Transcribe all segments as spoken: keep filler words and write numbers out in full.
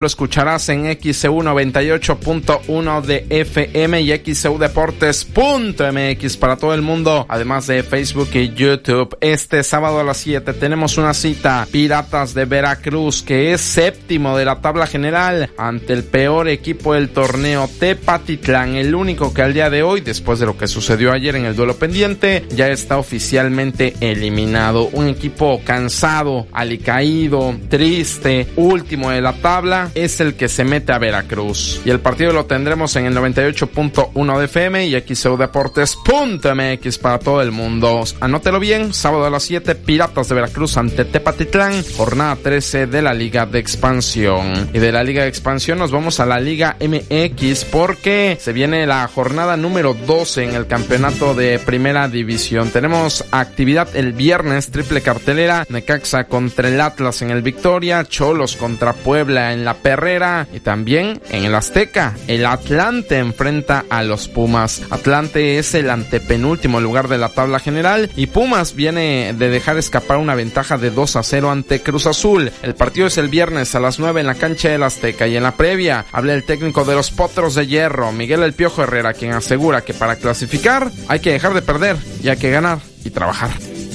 Lo escucharás en X C U noventa y ocho punto uno de F M y X C U Deportes punto M X para todo el mundo, además de Facebook y YouTube. Este sábado a las siete tenemos una cita, Piratas de Veracruz, que es séptimo de la tabla general, ante el peor equipo del torneo, Tepatitlán, el único que al día de hoy, después de lo que sucedió ayer en el duelo pendiente, ya está oficialmente eliminado. Un equipo cansado, alicaído, triste, último de la tabla, es el que se mete a Veracruz. Y el partido lo tendremos en el noventa y ocho punto uno de F M y X C U Deportes punto M X para todo el mundo. Anótelo bien, sábado a las siete, Piratas de Veracruz ante Tepatitlán, jornada trece de la Liga de Expansión. Y de la Liga de Expansión nos vamos a la Liga M X porque se viene la jornada número doce en el campeonato de Primera División. Tenemos actividad el viernes, triple cartelera, Necaxa contra el Atlas en el Victoria, Cholos contra Puebla en la Perrera y también en el Azteca, el Atlante enfrenta a los Pumas. Atlante es el antepenúltimo lugar de la tabla general y Pumas viene de dejar escapar una ventaja de dos a cero ante Cruz Azul. El partido es el viernes a las nueve en la cancha del Azteca y en la previa habla el técnico de los Potros de Hierro, Miguel El Piojo Herrera, quien asegura que para clasificar hay que dejar de perder y hay que ganar y trabajar.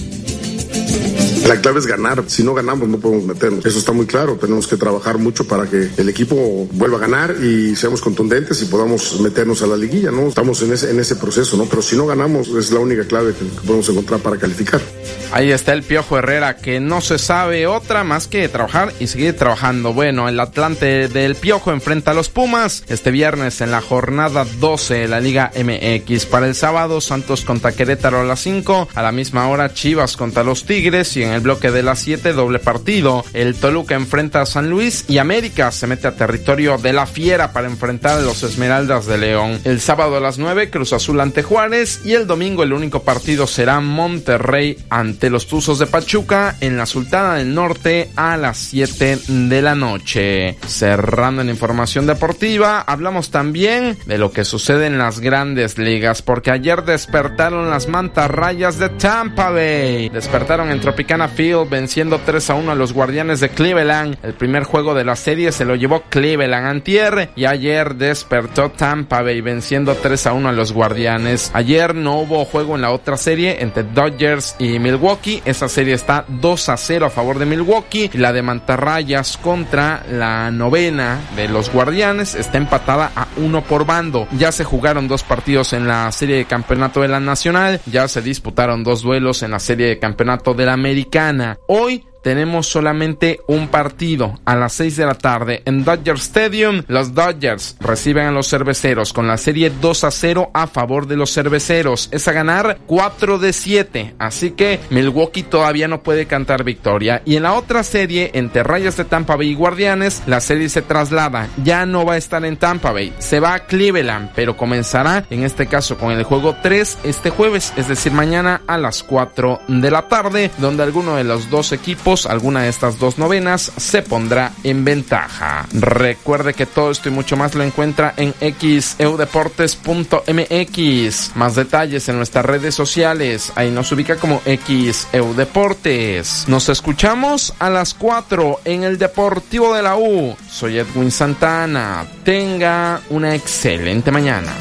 La clave es ganar. Si no ganamos no podemos meternos. Eso está muy claro. Tenemos que trabajar mucho para que el equipo vuelva a ganar y seamos contundentes y podamos meternos a la liguilla, ¿no? Estamos en ese, en ese proceso, ¿no? Pero si no ganamos es la única clave que, que podemos encontrar para calificar. Ahí está el Piojo Herrera, que no se sabe otra más que trabajar y seguir trabajando. Bueno, el Atlante del Piojo enfrenta a los Pumas este viernes en la jornada doce de la Liga M X. Para el sábado, Santos contra Querétaro a las cinco. A la misma hora, Chivas contra los Tigres. Y en el bloque de las siete, doble partido. El Toluca enfrenta a San Luis y América se mete a territorio de la Fiera para enfrentar a los Esmeraldas de León. El sábado a las nueve, Cruz Azul ante Juárez. Y el domingo el único partido será Monterrey ante los Tuzos de Pachuca en la Sultana del Norte a las siete de la noche. Cerrando en información deportiva, hablamos también de lo que sucede en las grandes ligas, porque ayer despertaron las mantarrayas de Tampa Bay. Despertaron en Tropicana Field venciendo tres a uno a los Guardianes de Cleveland. El primer juego de la serie se lo llevó Cleveland antier y ayer despertó Tampa Bay venciendo tres a uno a los Guardianes. Ayer no hubo juego en la otra serie entre Dodgers y Milwaukee. Esa serie está dos a cero a favor de Milwaukee y la de mantarrayas contra la novena de los Guardianes está empatada a uno por bando. Ya se jugaron dos partidos en la serie de campeonato de la Nacional, ya se disputaron dos duelos en la serie de campeonato de la Americana. Hoy tenemos solamente un partido a las seis de la tarde en Dodger Stadium. Los Dodgers reciben a los Cerveceros con la serie dos a cero a favor de los Cerveceros. Es a ganar cuatro de siete, así que Milwaukee todavía no puede cantar victoria. Y en la otra serie entre Rayas de Tampa Bay y Guardianes, la serie se traslada, ya no va a estar en Tampa Bay, se va a Cleveland, pero comenzará en este caso con el juego tres este jueves, es decir mañana a las cuatro de la tarde, donde alguno de los dos equipos, alguna de estas dos novenas, se pondrá en ventaja. Recuerde que todo esto y mucho más lo encuentra en X E U Deportes punto M X. Más detalles en nuestras redes sociales. Ahí nos ubica como X E U Deportes. Nos escuchamos a las cuatro en el Deportivo de la U. Soy Edwin Santana. Tenga una excelente mañana.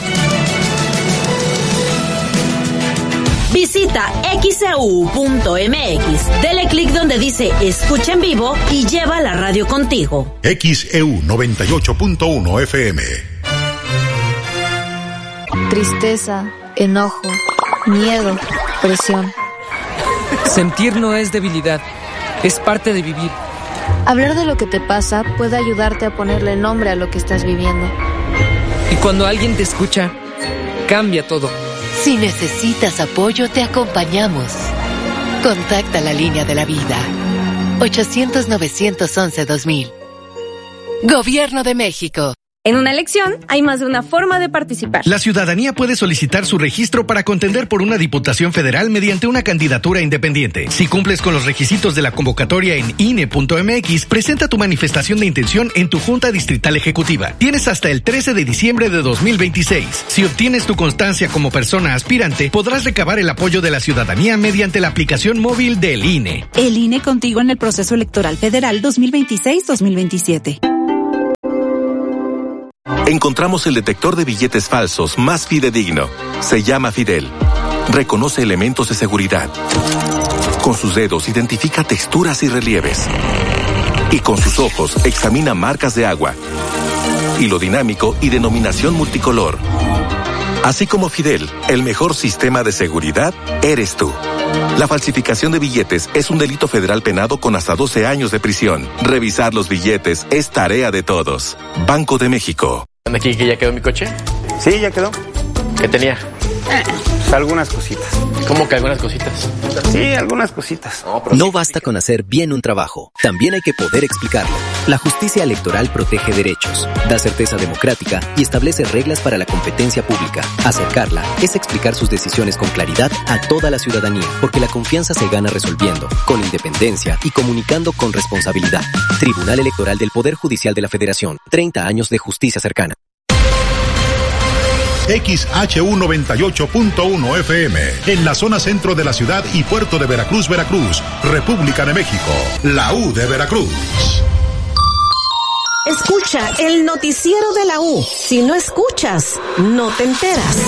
Visita X E U punto M X, dele clic donde dice escucha en vivo y lleva la radio contigo. X E U noventa y ocho punto uno F M. Tristeza, enojo, miedo, presión. Sentir no es debilidad, es parte de vivir. Hablar de lo que te pasa puede ayudarte a ponerle nombre a lo que estás viviendo. Y cuando alguien te escucha, cambia todo. Si necesitas apoyo, te acompañamos. Contacta la línea de la vida. ochocientos, novecientos once, dos mil. Gobierno de México. En una elección hay más de una forma de participar. La ciudadanía puede solicitar su registro para contender por una diputación federal mediante una candidatura independiente. Si cumples con los requisitos de la convocatoria en I N E punto M X, presenta tu manifestación de intención en tu Junta Distrital Ejecutiva. Tienes hasta el trece de diciembre de dos mil veintiséis. Si obtienes tu constancia como persona aspirante, podrás recabar el apoyo de la ciudadanía mediante la aplicación móvil del I N E. El I N E contigo en el proceso electoral federal dos mil veintiséis dos mil veintisiete. Encontramos el detector de billetes falsos más fidedigno. Se llama Fidel. Reconoce elementos de seguridad. Con sus dedos identifica texturas y relieves. Y con sus ojos examina marcas de agua, hilo dinámico y denominación multicolor. Así como Fidel, el mejor sistema de seguridad eres tú. La falsificación de billetes es un delito federal penado con hasta doce años de prisión. Revisar los billetes es tarea de todos. Banco de México. ¿Aquí que ya quedó mi coche? Sí, ya quedó. ¿Qué tenía? Eh, pues algunas cositas. ¿Cómo que algunas cositas? Sí, algunas cositas. No, no basta con hacer bien un trabajo, también hay que poder explicarlo. La justicia electoral protege derechos, da certeza democrática y establece reglas para la competencia pública. Acercarla es explicar sus decisiones con claridad a toda la ciudadanía, porque la confianza se gana resolviendo, con independencia y comunicando con responsabilidad. Tribunal Electoral del Poder Judicial de la Federación. treinta años de justicia cercana. X H U noventa y ocho punto uno F M, en la zona centro de la ciudad y puerto de Veracruz, Veracruz, República de México, la U de Veracruz. Escucha el noticiero de la U. Si no escuchas, no te enteras.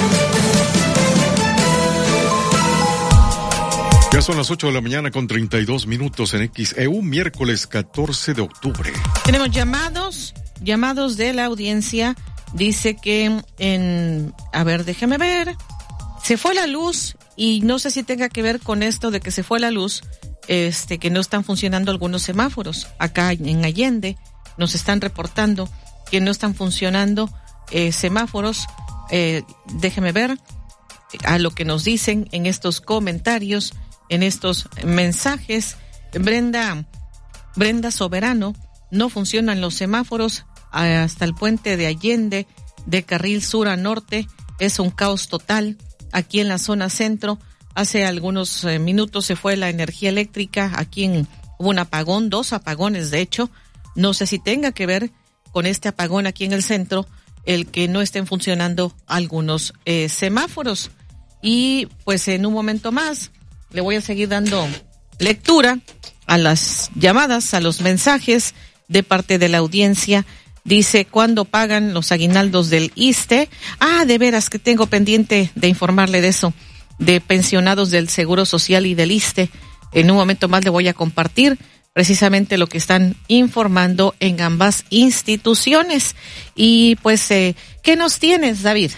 Ya son las ocho de la mañana con treinta y dos minutos en X E U, miércoles catorce de octubre. Tenemos llamados, llamados de la audiencia. Dice que en, a ver, déjame ver, se fue la luz y no sé si tenga que ver con esto de que se fue la luz, este, que no están funcionando algunos semáforos. Acá en Allende nos están reportando que no están funcionando eh, semáforos. Eh, déjeme ver a lo que nos dicen en estos comentarios, en estos mensajes. Brenda, Brenda Soberano, no funcionan los semáforos hasta el puente de Allende, de carril sur a norte, es un caos total. Aquí en la zona centro, hace algunos eh, minutos se fue la energía eléctrica, aquí en, hubo un apagón, dos apagones de hecho, no sé si tenga que ver con este apagón aquí en el centro, el que no estén funcionando algunos eh, semáforos. Y pues en un momento más le voy a seguir dando lectura a las llamadas, a los mensajes de parte de la audiencia. Dice, ¿cuándo pagan los aguinaldos del ISSSTE? Ah, de veras que tengo pendiente de informarle de eso, de pensionados del Seguro Social y del ISSSTE. En un momento más le voy a compartir precisamente lo que están informando en ambas instituciones. Y pues, eh, ¿qué nos tienes, David?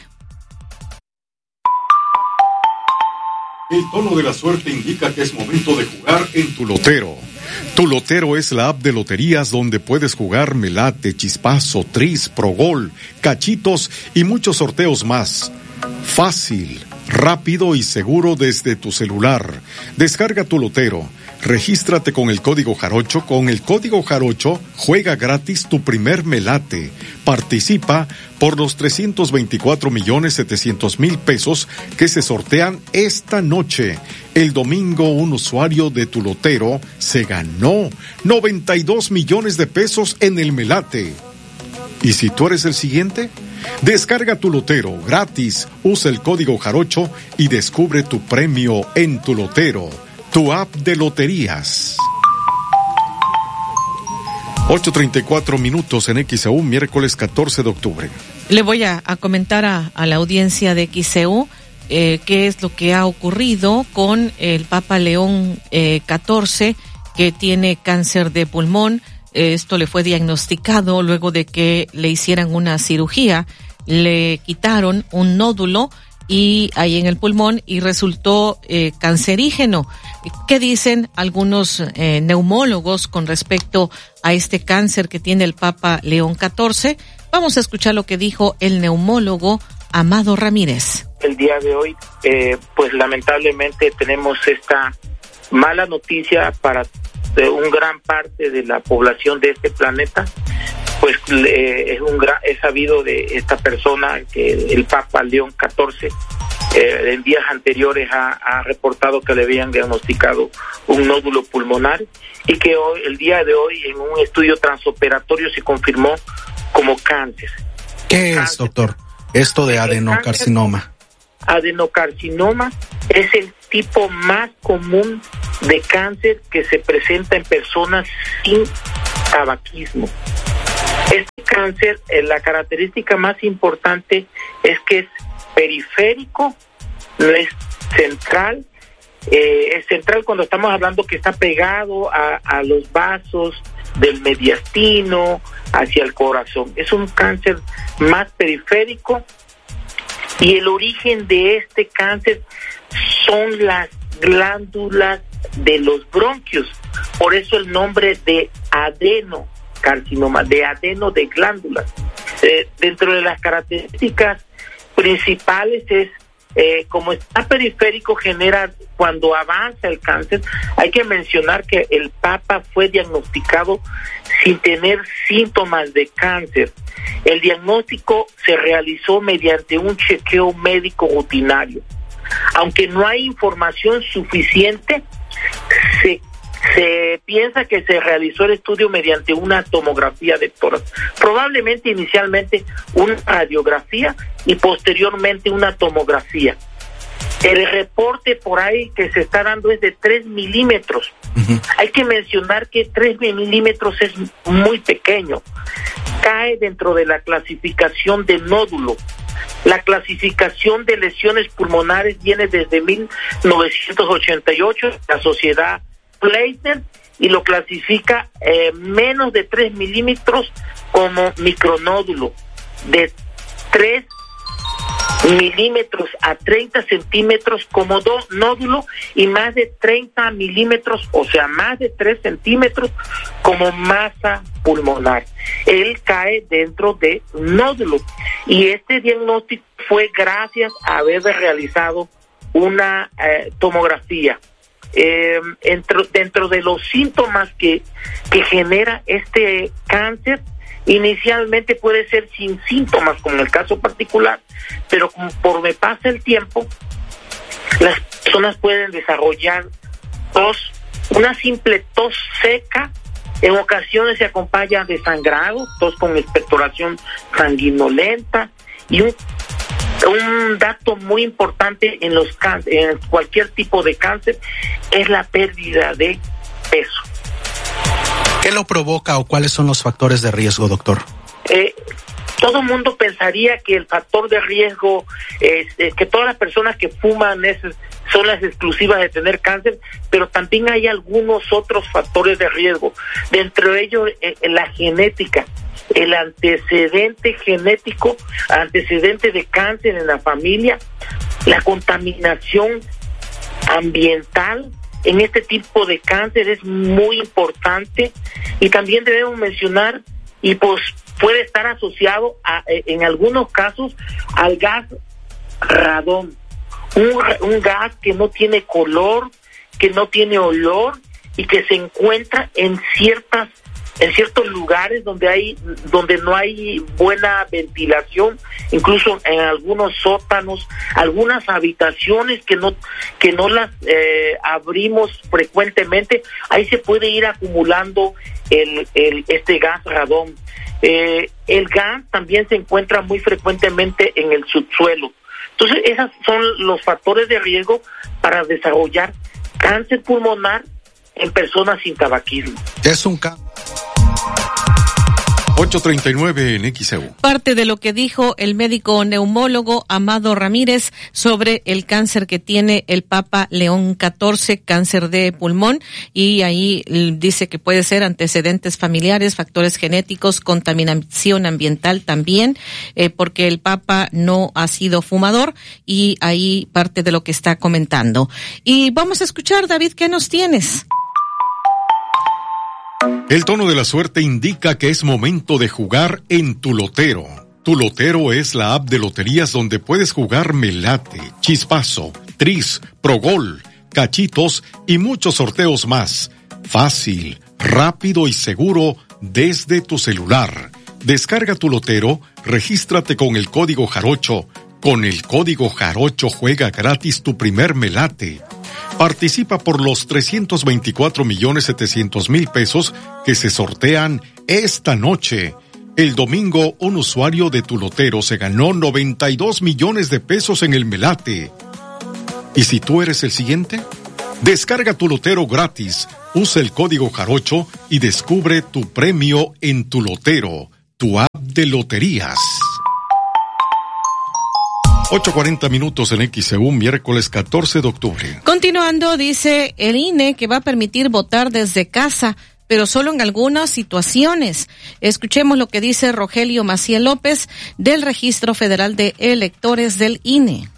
El tono de la suerte indica que es momento de jugar en tu lotero. Tu Lotero es la app de loterías donde puedes jugar Melate, Chispazo, Tris, Progol, Cachitos y muchos sorteos más. Fácil, rápido y seguro desde tu celular. Descarga Tu Lotero. Regístrate con el código Jarocho. Con el código Jarocho, juega gratis tu primer Melate. Participa por los trescientos veinticuatro millones setecientos mil pesos que se sortean esta noche. El domingo, un usuario de Tu Lotero se ganó noventa y dos millones de pesos en el Melate. ¿Y si tú eres el siguiente? Descarga Tu Lotero gratis, usa el código Jarocho y descubre tu premio en Tu Lotero, tu app de loterías. ocho treinta y cuatro minutos en X E U, miércoles catorce de octubre. Le voy a, a comentar a, a la audiencia de X E U eh, qué es lo que ha ocurrido con el Papa León eh, catorce, que tiene cáncer de pulmón. Esto le fue diagnosticado luego de que le hicieran una cirugía. Le quitaron un nódulo y ahí en el pulmón y resultó eh, cancerígeno. ¿Qué dicen algunos eh, neumólogos con respecto a este cáncer que tiene el Papa León catorce? Vamos a escuchar lo que dijo el neumólogo Amado Ramírez. El día de hoy, eh, pues lamentablemente tenemos esta mala noticia para de un gran parte de la población de este planeta. Pues eh, es un gran, es sabido de esta persona que el Papa León catorce eh, en días anteriores ha, ha reportado que le habían diagnosticado un nódulo pulmonar y que hoy, el día de hoy, en un estudio transoperatorio se confirmó como cáncer. ¿Qué es, doctor, esto de adenocarcinoma? Adenocarcinoma es el tipo más común de cáncer que se presenta en personas sin tabaquismo. Este cáncer, eh, la característica más importante es que es periférico, no es central. Eh, es central cuando estamos hablando que está pegado a, a los vasos del mediastino, hacia el corazón. Es un cáncer más periférico y el origen de este cáncer son las glándulas de los bronquios. Por eso el nombre de adenocarcinoma, de adeno de glándulas. Eh, dentro de las características principales es Eh, como está periférico, genera, cuando avanza el cáncer, hay que mencionar que el Papa fue diagnosticado sin tener síntomas de cáncer. El diagnóstico se realizó mediante un chequeo médico rutinario. Aunque no hay información suficiente, se Se piensa que se realizó el estudio mediante una tomografía de tórax, probablemente inicialmente una radiografía y posteriormente una tomografía. El reporte por ahí que se está dando es de tres milímetros. Uh-huh. Hay que mencionar que tres milímetros es muy pequeño. Cae dentro de la clasificación de nódulo. La clasificación de lesiones pulmonares viene desde mil novecientos ochenta y ocho, la sociedad Leitner, y lo clasifica eh, menos de tres milímetros como micronódulo, de tres milímetros a treinta centímetros como do, nódulo, y más de treinta milímetros, o sea, más de tres centímetros como masa pulmonar. Él cae dentro de nódulo, y este diagnóstico fue gracias a haber realizado una eh, tomografía. Eh, dentro, dentro de los síntomas que, que genera este cáncer, inicialmente puede ser sin síntomas, como en el caso particular, pero conforme pasa el tiempo, las personas pueden desarrollar tos, una simple tos seca. En ocasiones se acompaña de sangrado, tos con expectoración sanguinolenta, y un Un dato muy importante en los can- en cualquier tipo de cáncer es la pérdida de peso. ¿Qué lo provoca o cuáles son los factores de riesgo, doctor? Eh, todo el mundo pensaría que el factor de riesgo es eh, que todas las personas que fuman es, son las exclusivas de tener cáncer, pero también hay algunos otros factores de riesgo. Dentro de ellos, eh, la genética. El antecedente genético, antecedente de cáncer en la familia, la contaminación ambiental en este tipo de cáncer es muy importante, y también debemos mencionar, y pues puede estar asociado a, en algunos casos, al gas radón, un, un gas que no tiene color, que no tiene olor y que se encuentra en ciertas en ciertos lugares donde hay donde no hay buena ventilación, incluso en algunos sótanos, algunas habitaciones que no que no las eh, abrimos frecuentemente, ahí se puede ir acumulando el, el este gas radón. Eh, el gas también se encuentra muy frecuentemente en el subsuelo. Entonces, esos son los factores de riesgo para desarrollar cáncer pulmonar en personas sin tabaquismo. Es un cáncer. ocho treinta y nueve en X E U. Parte de lo que dijo el médico neumólogo Amado Ramírez sobre el cáncer que tiene el Papa León catorce, cáncer de pulmón, y ahí dice que puede ser antecedentes familiares, factores genéticos, contaminación ambiental también, eh, porque el Papa no ha sido fumador, y ahí parte de lo que está comentando. Y vamos a escuchar, David, ¿qué nos tienes? El tono de la suerte indica que es momento de jugar en Tu Lotero. Tu Lotero es la app de loterías donde puedes jugar Melate, Chispazo, Tris, Progol, Cachitos y muchos sorteos más. Fácil, rápido y seguro desde tu celular. Descarga Tu Lotero, regístrate con el código Jarocho. Con el código Jarocho juega gratis tu primer Melate. Participa por los trescientos veinticuatro millones setecientos mil pesos que se sortean esta noche. El domingo, un usuario de Tu Lotero se ganó noventa y dos millones de pesos en el Melate. ¿Y si tú eres el siguiente? Descarga Tu Lotero gratis, usa el código Jarocho y descubre tu premio en Tu Lotero. tu app de loterías. ocho cuarenta minutos en X E U, miércoles catorce de octubre. Continuando, dice el I N E que va a permitir votar desde casa, pero solo en algunas situaciones. Escuchemos lo que dice Rogelio Maciel López del Registro Federal de Electores del I N E.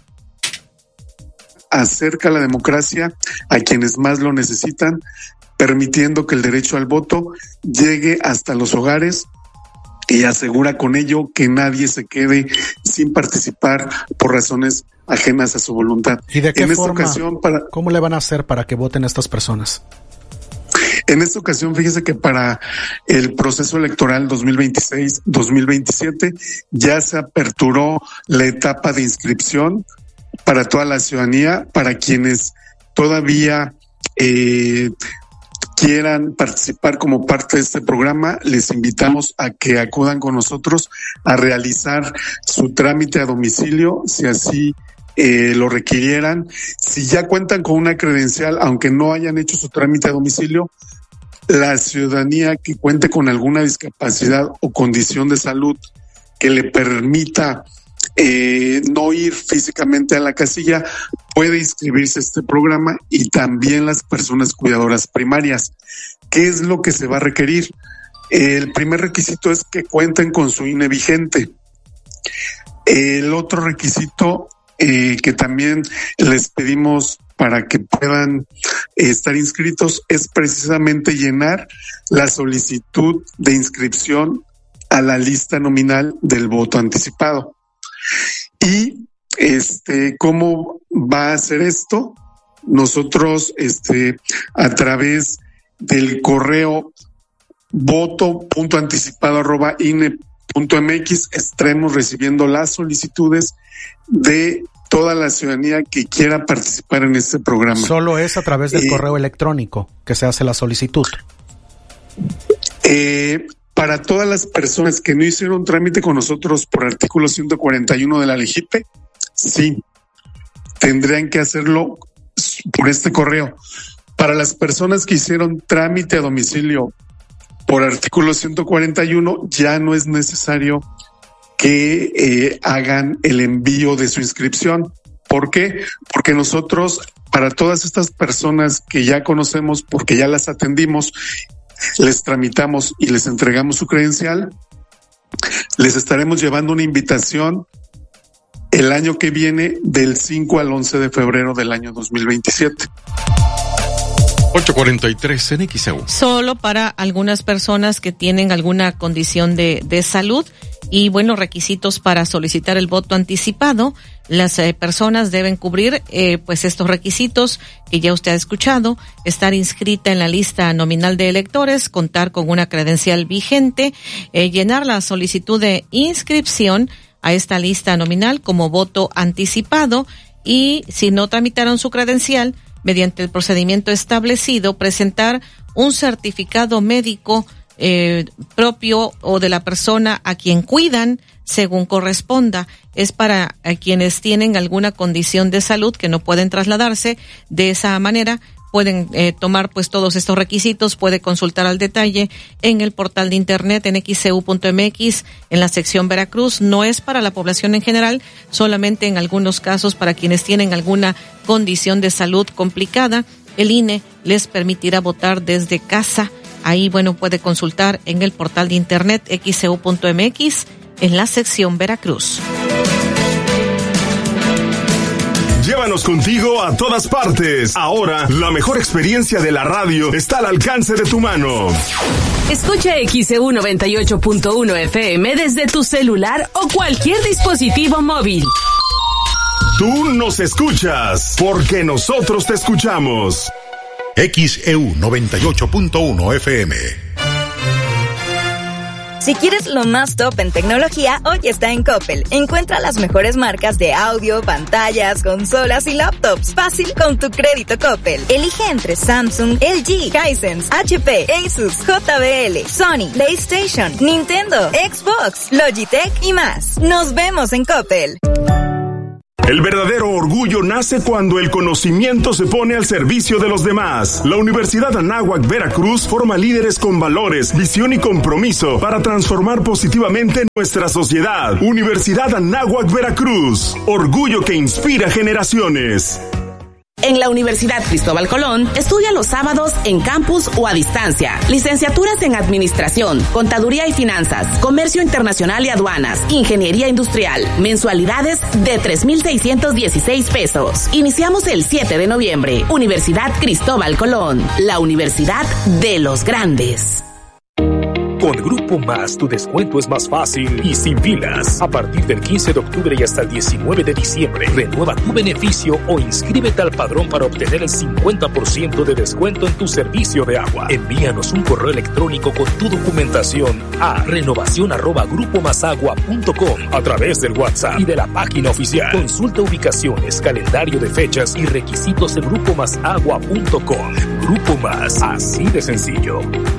Acerca la democracia a quienes más lo necesitan, permitiendo que el derecho al voto llegue hasta los hogares y asegura con ello que nadie se quede sin participar por razones ajenas a su voluntad. ¿Y de qué en forma? Esta ocasión, para, ¿Cómo le van a hacer para que voten estas personas? En esta ocasión, fíjese que para el proceso electoral dos mil veintiséis dos mil veintisiete ya se aperturó la etapa de inscripción para toda la ciudadanía, para quienes todavía eh, quieran participar como parte de este programa. Les invitamos a que acudan con nosotros a realizar su trámite a domicilio, si así eh, lo requirieran. Si ya cuentan con una credencial, aunque no hayan hecho su trámite a domicilio, la ciudadanía que cuente con alguna discapacidad o condición de salud que le permita Eh, no ir físicamente a la casilla, puede inscribirse a este programa, y también las personas cuidadoras primarias. ¿Qué es lo que se va a requerir? El primer requisito es que cuenten con su I N E vigente. El otro requisito eh, que también les pedimos para que puedan eh, estar inscritos es precisamente llenar la solicitud de inscripción a la lista nominal del voto anticipado. Y este, ¿cómo va a hacer esto? Nosotros, este, a través del correo voto punto anticipado arroba I N E punto M X estaremos recibiendo las solicitudes de toda la ciudadanía que quiera participar en este programa. Solo es a través del eh, correo electrónico que se hace la solicitud. Eh, Para todas las personas que no hicieron trámite con nosotros por artículo ciento cuarenta y uno de la Ley J I P E, sí, tendrían que hacerlo por este correo. Para las personas que hicieron trámite a domicilio por artículo ciento cuarenta y uno, ya no es necesario que eh, hagan el envío de su inscripción. ¿Por qué? Porque nosotros, para todas estas personas que ya conocemos, porque ya las atendimos, les tramitamos y les entregamos su credencial, les estaremos llevando una invitación el año que viene del cinco al once de febrero del año dos mil veintisiete. ocho cuarenta y tres en X E U. Solo para algunas personas que tienen alguna condición de, de salud. Y bueno, requisitos para solicitar el voto anticipado. Las eh, personas deben cubrir eh, pues estos requisitos que ya usted ha escuchado: estar inscrita en la lista nominal de electores, contar con una credencial vigente, eh, llenar la solicitud de inscripción a esta lista nominal como voto anticipado, y si no tramitaron su credencial, mediante el procedimiento establecido, presentar un certificado médico Eh, propio o de la persona a quien cuidan, según corresponda. Es para a quienes tienen alguna condición de salud que no pueden trasladarse. De esa manera pueden eh, tomar pues todos estos requisitos. Puede consultar al detalle en el portal de internet en x e u punto m x en la sección Veracruz. No es para la población en general, solamente en algunos casos para quienes tienen alguna condición de salud complicada. El I N E les permitirá votar desde casa. Ahí, bueno, puede consultar en el portal de internet x e u punto m x en la sección Veracruz. Llévanos contigo a todas partes. Ahora, la mejor experiencia de la radio está al alcance de tu mano. Escucha X E U noventa y ocho punto uno F M desde tu celular o cualquier dispositivo móvil. Tú nos escuchas, porque nosotros te escuchamos. X E U noventa y ocho punto uno F M. Si quieres lo más top en tecnología, hoy está en Coppel. Encuentra las mejores marcas de audio, pantallas, consolas y laptops. Fácil con tu crédito Coppel. Elige entre Samsung, L G, Hisense, H P, Asus, J B L, Sony, PlayStation, Nintendo, Xbox, Logitech y más. Nos vemos en Coppel. El verdadero orgullo nace cuando el conocimiento se pone al servicio de los demás. La Universidad Anáhuac Veracruz forma líderes con valores, visión y compromiso para transformar positivamente nuestra sociedad. Universidad Anáhuac Veracruz, orgullo que inspira generaciones. En la Universidad Cristóbal Colón, estudia los sábados en campus o a distancia. Licenciaturas en Administración, Contaduría y Finanzas, Comercio Internacional y Aduanas, Ingeniería Industrial. Mensualidades de tres mil seiscientos dieciséis pesos. Iniciamos el siete de noviembre. Universidad Cristóbal Colón, la universidad de los grandes. Con Grupo Más, tu descuento es más fácil y sin filas. A partir del quince de octubre y hasta el diecinueve de diciembre, renueva tu beneficio o inscríbete al padrón para obtener el cincuenta por ciento de descuento en tu servicio de agua. Envíanos un correo electrónico con tu documentación a renovación arroba grupo más agua punto com a través del WhatsApp y de la página oficial. Consulta ubicaciones, calendario de fechas y requisitos en grupo más agua punto com. Grupo Más, así de sencillo.